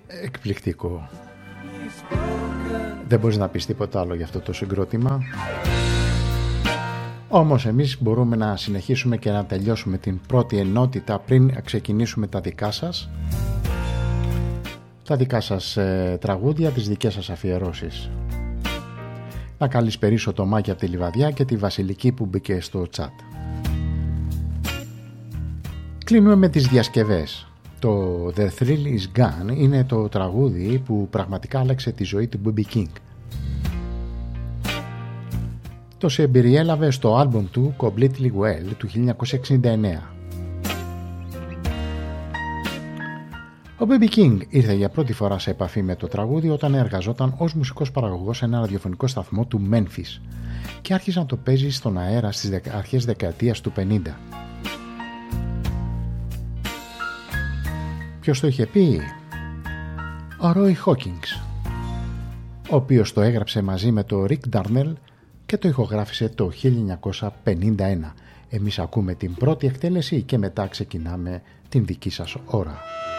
Εκπληκτικό. Δεν μπορείς να πεις τίποτα άλλο για αυτό το συγκρότημα. Όμως εμείς μπορούμε να συνεχίσουμε και να τελειώσουμε την πρώτη ενότητα πριν ξεκινήσουμε τα δικά σας. Τα δικά σας τραγούδια, τις δικές σας αφιερώσεις. Να καλησπερίσω το Μάκη από τη Λιβαδιά και τη Βασιλική που μπήκε στο chat. Κλείνουμε με τις διασκευές. Το The Thrill Is Gone είναι το τραγούδι που πραγματικά άλλαξε τη ζωή του B.B. King. Το συμπεριέλαβε στο άλμπουμ του Completely Well του 1969. Ο B.B. King ήρθε για πρώτη φορά σε επαφή με το τραγούδι όταν εργαζόταν ως μουσικός παραγωγός σε ένα ραδιοφωνικό σταθμό του Memphis και άρχισε να το παίζει στον αέρα στις αρχές δεκαετίας του 50. Ποιος το είχε πει? Ο Roy Hawkins, ο οποίος το έγραψε μαζί με το Rick Darnell και το ηχογράφησε το 1951. Εμείς ακούμε την πρώτη εκτέλεση και μετά ξεκινάμε την δική σας ώρα.